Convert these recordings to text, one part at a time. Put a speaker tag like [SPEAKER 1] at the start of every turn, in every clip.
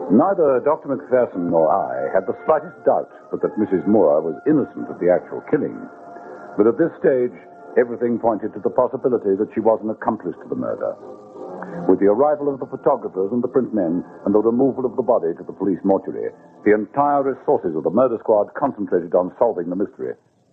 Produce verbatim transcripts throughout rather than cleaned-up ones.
[SPEAKER 1] Neither Doctor Macpherson nor I had the slightest doubt but that Missus Moore was innocent of the actual killing. But at this stage, everything pointed to the possibility that she was an accomplice to the murder. With the arrival of the photographers and the print men and the removal of the body to the police mortuary, the entire resources of the murder squad concentrated on solving the mystery.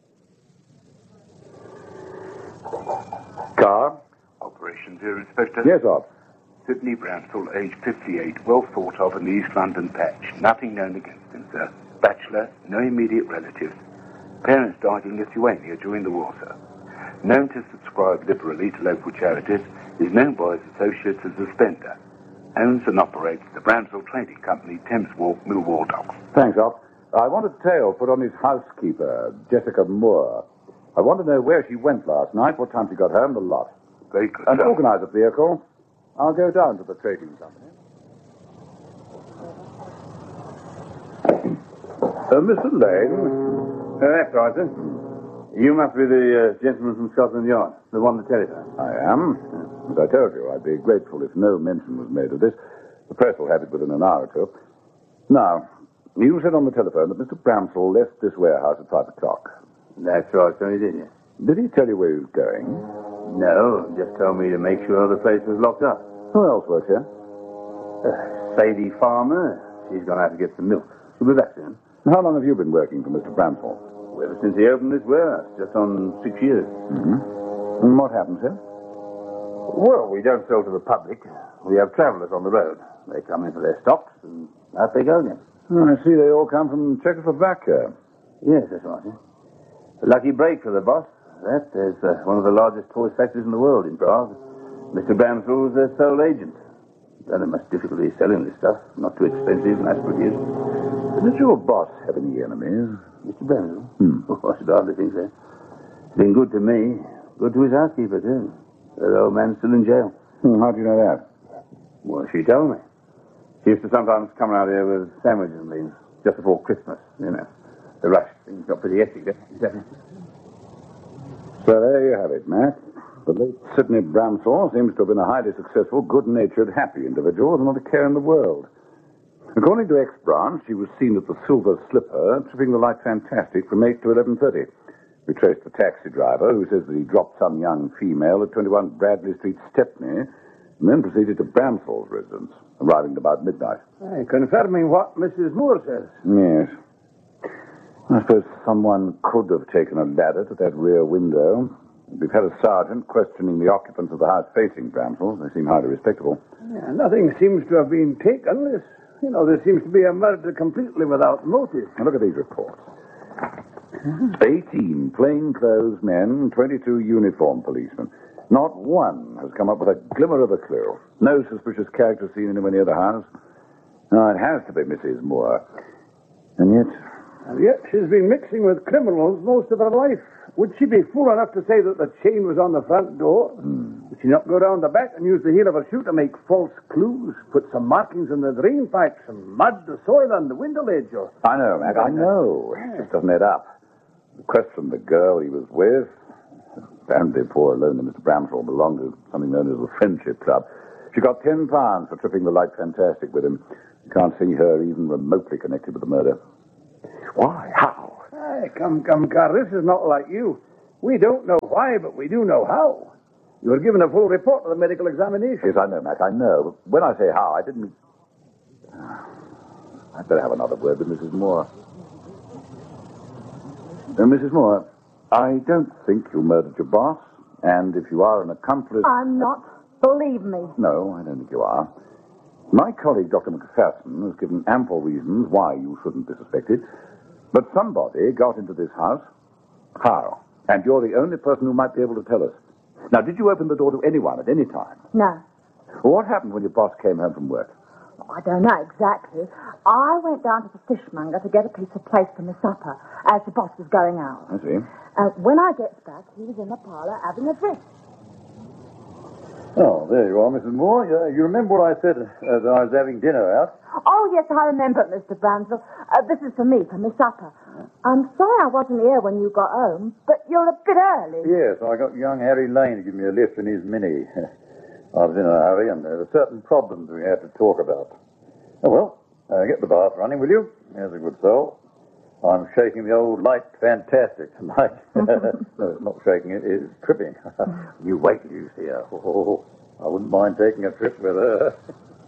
[SPEAKER 1] Carr?
[SPEAKER 2] Operation Zero, Inspector.
[SPEAKER 1] Yes, Op.
[SPEAKER 2] Sidney Bransell, age fifty-eight, well thought of in the East London patch. Nothing known against him, sir. Bachelor, no immediate relatives. Parents died in Lithuania during the war, sir. Known to subscribe liberally to local charities, is known by his associates as the Spender. Owns and operates the Bransell Trading Company, Thames Walk, Millwall Docks.
[SPEAKER 1] Thanks, Op. I want a tale put on his housekeeper, Jessica Moore. I want to know where she went last night, what time she got home, the lot.
[SPEAKER 2] Very good,
[SPEAKER 1] And
[SPEAKER 2] sir.
[SPEAKER 1] organize a vehicle. I'll go down to the trading company. Uh, Mister Lane.
[SPEAKER 3] Uh, that's right, sir. You must be the uh, gentleman from Scotland Yard, the one that telephoned.
[SPEAKER 1] I am. As I told you, I'd be grateful if no mention was made of this. The press will have it within an hour or two. Now, you said on the telephone that Mister Bramsell left this warehouse at five o'clock.
[SPEAKER 3] That's right, sir, he did, yes.
[SPEAKER 1] Did he tell you where he was going?
[SPEAKER 3] No, just told me to make sure the place was locked up.
[SPEAKER 1] Who else works here?
[SPEAKER 3] Uh, Sadie Farmer. She's gone out to get some milk. She'll be back soon.
[SPEAKER 1] How long have you been working for Mister Bramsell?
[SPEAKER 3] Ever since he opened this warehouse, just on six years.
[SPEAKER 1] Mm-hmm. And what happens, sir?
[SPEAKER 3] Well, we don't sell to the public. We have travellers on the road. They come in for their stocks, and out they go again.
[SPEAKER 1] Oh, I see they all come from Czechoslovakia.
[SPEAKER 3] Yes, that's right. Yeah. A lucky break for the boss. That is uh, one of the largest toy factories in the world in Prague. Mister Bramsell is their sole agent. Don't have much difficulty selling this stuff. Not too expensive, mass produced.
[SPEAKER 1] Does your boss have any enemies?
[SPEAKER 3] Mister Bramsell?
[SPEAKER 1] Hmm.
[SPEAKER 3] Oh, I should hardly think so. He's been good to me. Good to his housekeeper, too. That old man's still in jail.
[SPEAKER 1] Hmm, how do you know that?
[SPEAKER 3] Well, she told me. She used to sometimes come out here with sandwiches and things, just before Christmas, you know. The rush. Things got pretty hectic there.
[SPEAKER 1] So there you have it, Mac. The late Sidney Bramsell seems to have been a highly successful, good-natured, happy individual with not a care in the world. According to X-Branch, he was seen at the Silver Slipper, tripping the light Fantastic from eight to eleven thirty. We traced the taxi driver, who says that he dropped some young female at twenty-one Bradley Street, Stepney, and then proceeded to Bramsell's residence, arriving at about midnight.
[SPEAKER 3] Hey, confirming what Missus Moore says.
[SPEAKER 1] Yes. I suppose someone could have taken a ladder to that rear window. We've had a sergeant questioning the occupants of the house facing Bramsell's. They seem highly respectable.
[SPEAKER 3] Yeah, nothing seems to have been taken. This, you know, there seems to be a murder completely without motive.
[SPEAKER 1] Now look at these reports. eighteen plainclothes men, twenty-two uniformed policemen. Not one has come up with a glimmer of a clue. No suspicious character seen anywhere near the house. No, it has to be Missus Moore. And yet...
[SPEAKER 3] And yet she's been mixing with criminals most of her life. Would she be fool enough to say that the chain was on the front door?
[SPEAKER 1] Hmm.
[SPEAKER 3] Would she not go down the back and use the heel of her shoe to make false clues? Put some markings in the drain pipe, some mud, the soil on the window ledge, or...
[SPEAKER 1] I know, Mac, I know. It just doesn't add up. The question the girl he was with... Apparently poor lonely Mister Bramsell belonged to something known as the Friendship Club. She got ten pounds for tripping the light Fantastic with him. You can't see her even remotely connected with the murder. Why? How?
[SPEAKER 3] Hey, come, come, Carl. This is not like you. We don't know why, but we do know how. You were given a full report of the medical examination.
[SPEAKER 1] Yes, I know, Mac, I know. But when I say how, I didn't... I'd better have another word with Missus Moore. Uh, Missus Moore, I don't think you murdered your boss. And if you are an accomplice...
[SPEAKER 4] I'm not. Believe me.
[SPEAKER 1] No, I don't think you are. My colleague, Doctor Macpherson, has given ample reasons why you shouldn't be suspected. But somebody got into this house. How? And you're the only person who might be able to tell us. Now, did you open the door to anyone at any time?
[SPEAKER 4] No.
[SPEAKER 1] Well, what happened when your boss came home from work?
[SPEAKER 4] I don't know exactly. I went down to the fishmonger to get a piece of plate for my supper as the boss was going out.
[SPEAKER 1] I see.
[SPEAKER 4] Uh, when I gets back, he was in the parlour having a drink.
[SPEAKER 5] Oh, there you are, Missus Moore. You, you remember what I said as I was having dinner out?
[SPEAKER 4] Oh, yes, I remember, Mister Bramsell. Uh, this is for me, for my supper. I'm sorry I wasn't here when you got home, but you're a bit early.
[SPEAKER 5] Yes, I got young Harry Lane to give me a lift in his Mini. I was in a hurry, and there were certain problems we had to talk about. Oh, well, Uh, get the bath running, will you? There's a good soul. I'm shaking the old light fantastic tonight. No, it's not shaking it, it's tripping. You wait till you see her. Oh, I wouldn't mind taking a trip with her.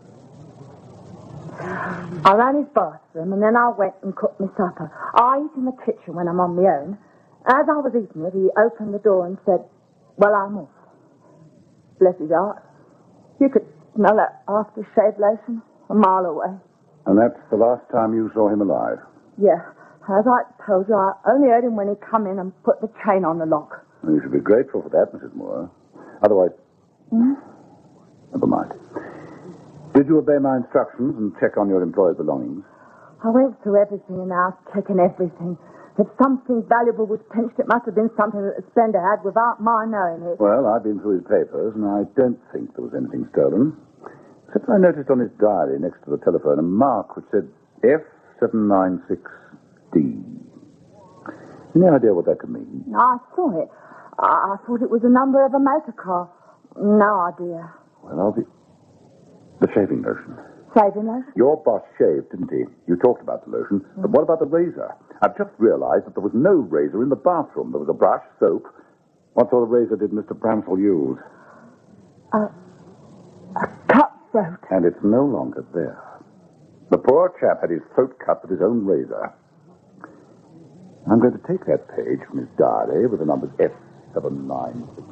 [SPEAKER 4] I ran his bathroom and then I went and cooked my supper. I eat in the kitchen when I'm on my own. As I was eating it, he opened the door and said, well, I'm off. Bless his heart. You could smell that aftershave lotion a mile away.
[SPEAKER 1] And that's the last time you saw him alive?
[SPEAKER 4] Yeah. As I told you, I only heard him when he come in and put the chain on the lock.
[SPEAKER 1] Well, you should be grateful for that, Missus Moore. Otherwise...
[SPEAKER 4] Hmm?
[SPEAKER 1] Never mind. Did you obey my instructions and check on your employer's belongings?
[SPEAKER 4] I went through everything in the house, checking everything. If something valuable was pinched, it must have been something that the spender had without my knowing it.
[SPEAKER 1] Well, I've been through his papers, and I don't think there was anything stolen. Except I noticed on his diary next to the telephone a mark which said F seven nine six D. Any idea what that could mean?
[SPEAKER 4] I saw it. I, I thought it was the number of a motor car. No idea.
[SPEAKER 1] Well, I'll be... The shaving lotion.
[SPEAKER 4] Shaving lotion?
[SPEAKER 1] Your boss shaved, didn't he? You talked about the lotion. Mm. But what about the razor? I've just realized that there was no razor in the bathroom. There was a brush, soap. What sort of razor did Mister Bramsell use?
[SPEAKER 4] Uh, a cutthroat.
[SPEAKER 1] And it's no longer there. The poor chap had his throat cut with his own razor. I'm going to take that page from his diary with the numbers F seven nine six.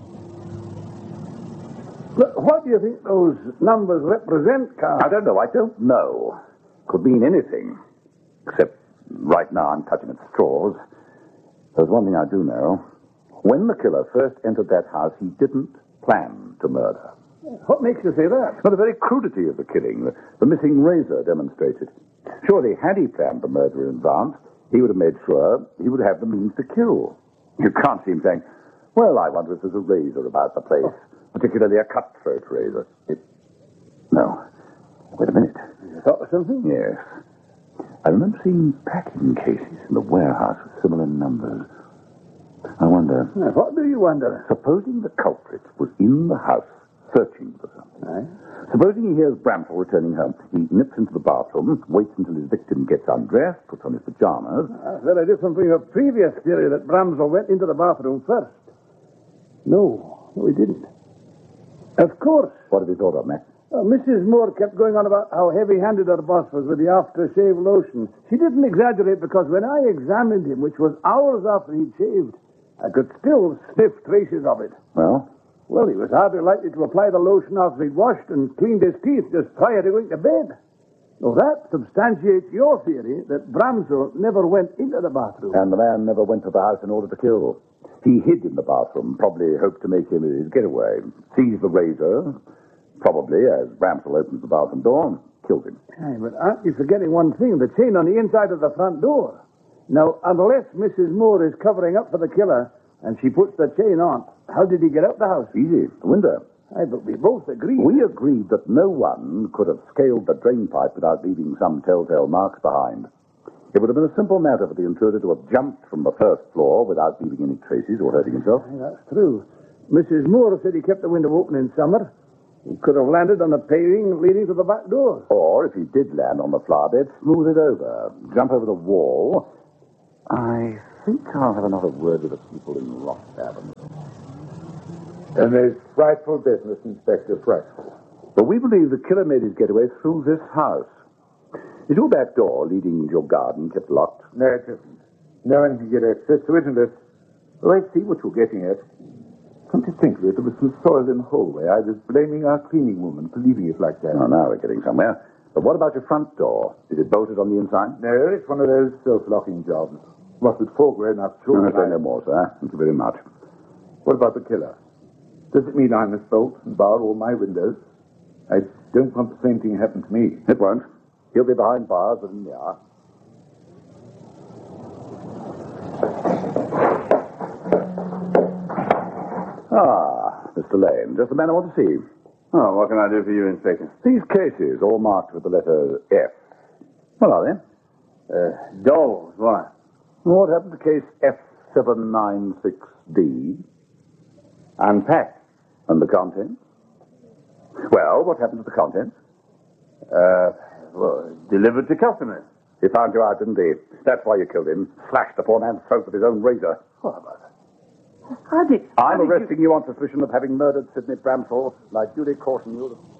[SPEAKER 6] What do you think those numbers represent, Carl?
[SPEAKER 1] I don't know. I don't know. Could mean anything. Except right now I'm clutching at straws. There's one thing I do know. When the killer first entered that house, he didn't plan to murder.
[SPEAKER 6] What makes you say that?
[SPEAKER 1] Well, the very crudity of the killing, the, the missing razor demonstrated. Surely, had he planned the murder in advance, he would have made sure he would have the means to kill. You can't see him saying, well, I wonder if there's a razor about the place. Oh. Particularly a cutthroat razor. It... No. Wait a minute.
[SPEAKER 6] You thought of something?
[SPEAKER 1] Yes. I remember seeing packing cases in the warehouse with similar numbers. I wonder...
[SPEAKER 6] Now, what do you wonder?
[SPEAKER 1] Supposing the culprit was in the house searching for something.
[SPEAKER 6] Aye.
[SPEAKER 1] Supposing he hears Bramsell returning home. He nips into the bathroom, waits until his victim gets undressed, puts on his pajamas.
[SPEAKER 6] That's very different from your previous theory that Bramsell went into the bathroom first. No, no, he didn't. Of course.
[SPEAKER 1] What have you thought of, Mac?
[SPEAKER 6] Uh, Missus Moore kept going on about how heavy-handed her boss was with the aftershave lotion. She didn't exaggerate because when I examined him, which was hours after he'd shaved, I could still sniff traces of it.
[SPEAKER 1] Well?
[SPEAKER 6] Well, he was hardly likely to apply the lotion after he'd washed and cleaned his teeth just prior to going to bed. Now, that substantiates your theory that Bramsell never went into the bathroom.
[SPEAKER 1] And the man never went to the house in order to kill. He hid in the bathroom, probably hoped to make him his getaway. Seized the razor, probably, as Bramsell opens the bathroom door, and killed him.
[SPEAKER 6] Aye, but aren't you forgetting one thing? The chain on the inside of the front door. Now, unless Missus Moore is covering up for the killer, and she puts the chain on, how did he get out the house?
[SPEAKER 1] Easy, the window.
[SPEAKER 6] Aye, but we both agreed.
[SPEAKER 1] We agreed that no one could have scaled the drain pipe without leaving some telltale marks behind. It would have been a simple matter for the intruder to have jumped from the first floor without leaving any traces or hurting himself.
[SPEAKER 6] Aye, that's true. Missus Moore said he kept the window open in summer. He could have landed on the paving leading to the back door.
[SPEAKER 1] Or, if he did land on the flower bed, smooth it over, jump over the wall. I think I'll have another word with the people in Ross Avenue.
[SPEAKER 7] And there's frightful business, Inspector, frightful.
[SPEAKER 1] But we believe the killer made his getaway through this house. Is your back door leading into your garden kept locked?
[SPEAKER 7] No, it isn't. No one can get access to it unless... Well, I see what you're getting at. Come to think of it, there was some soil in the hallway. I was blaming our cleaning woman for leaving it like that.
[SPEAKER 1] Oh, now we're getting somewhere. But what about your front door? Is it bolted on the inside?
[SPEAKER 7] No, it's one of those self-locking jobs. What with four grown-up children...
[SPEAKER 1] No, say no more, sir. Thank you very much.
[SPEAKER 7] What about the killer? Does it mean I must bolt and bar all my windows? I don't want the same thing to happen to me.
[SPEAKER 1] It won't. He'll be behind bars within the hour. Ah, Mister Lane, just the man I want to see.
[SPEAKER 3] Oh, what can I do for you, Inspector?
[SPEAKER 1] These cases, all marked with the letter F. What are they?
[SPEAKER 3] Uh, dolls, why?
[SPEAKER 1] What happened to case F seven nine six D?
[SPEAKER 3] Unpacked.
[SPEAKER 1] And the contents? Well, what happened to the contents?
[SPEAKER 3] Uh, well, delivered to customers.
[SPEAKER 1] He found you out, didn't he? That's why you killed him. Slashed the poor man's throat with his own razor.
[SPEAKER 3] What about it? How did...
[SPEAKER 1] I'm
[SPEAKER 3] how did
[SPEAKER 1] arresting
[SPEAKER 3] you...
[SPEAKER 1] you... on suspicion of having murdered Sidney Bramsall, and I duly caution you that...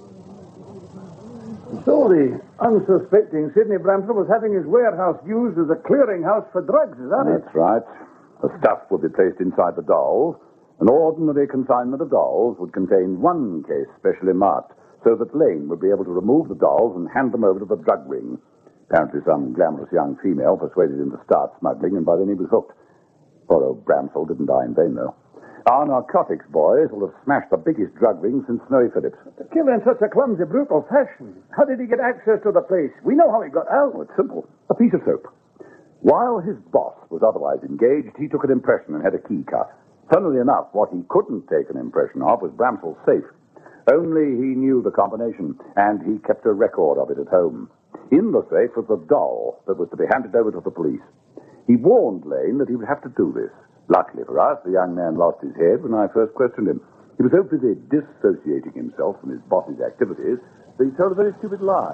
[SPEAKER 6] So the unsuspecting Sidney Bramsall was having his warehouse used as a clearinghouse for drugs, is that it?
[SPEAKER 1] That's right. The stuff would be placed inside the dolls. An ordinary consignment of dolls would contain one case specially marked, so that Lane would be able to remove the dolls and hand them over to the drug ring. Apparently some glamorous young female persuaded him to start smuggling, and by then he was hooked. Poor old Bramsall didn't die in vain, though. Our narcotics boys will have smashed the biggest drug ring since Snowy Phillips.
[SPEAKER 6] To kill in such a clumsy, brutal fashion. How did he get access to the place? We know how he got out.
[SPEAKER 1] Oh, it's simple. A piece of soap. While his boss was otherwise engaged, he took an impression and had a key cut. Funnily enough, what he couldn't take an impression of was Bramsall's safe. Only he knew the combination, and he kept a record of it at home. In the safe was the doll that was to be handed over to the police. He warned Lane that he would have to do this. Luckily for us, the young man lost his head when I first questioned him. He was so busy dissociating himself from his boss's activities that he told a very stupid lie.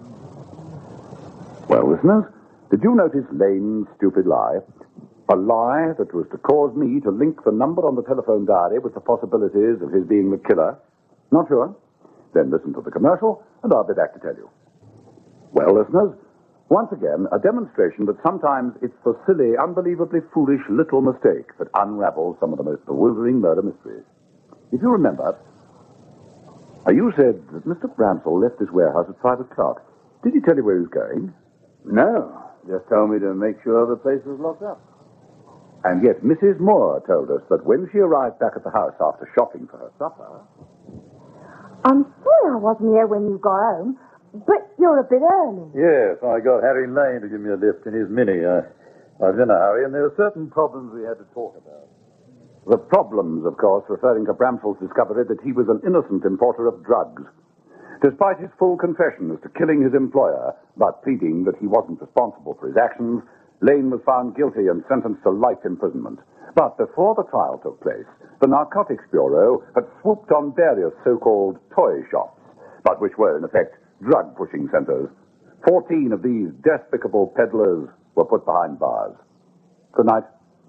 [SPEAKER 1] Well, listeners, did you notice Lane's stupid lie? A lie that was to cause me to link the number on the telephone diary with the possibilities of his being the killer? Not sure? Then listen to the commercial, and I'll be back to tell you. Well, listeners, once again, a demonstration that sometimes it's the silly, unbelievably foolish little mistake that unravels some of the most bewildering murder mysteries. If you remember, you said that Mister Bramsall left his warehouse at five o'clock. Did he tell you where he was going?
[SPEAKER 3] No, just told me to make sure the place was locked up.
[SPEAKER 1] And yet Missus Moore told us that when she arrived back at the house after shopping for her supper...
[SPEAKER 4] I'm sorry I wasn't here when you got home, but you're a bit early.
[SPEAKER 5] Yes, I got Harry Lane to give me a lift in his Mini. I, I was in a hurry, and there were certain problems we had to talk about.
[SPEAKER 1] The problems, of course, referring to Bramsall's discovery that he was an innocent importer of drugs. Despite his full confession as to killing his employer, but pleading that he wasn't responsible for his actions, Lane was found guilty and sentenced to life imprisonment. But before the trial took place, the Narcotics Bureau had swooped on various so-called toy shops, but which were, in effect, drug-pushing centers. Fourteen of these despicable peddlers were put behind bars. Good night.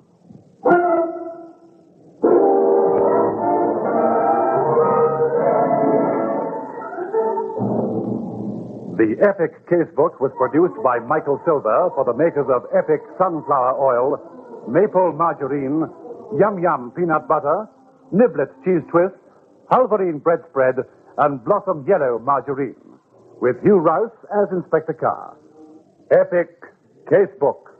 [SPEAKER 8] The Epic Casebook was produced by Michael Silver for the makers of Epic Sunflower Oil, Maple Margarine, Yum Yum Peanut Butter, Niblet Cheese Twist, Halverine Bread Spread, and Blossom Yellow Margarine, with Hugh Rouse as Inspector Carr. Epic Casebook.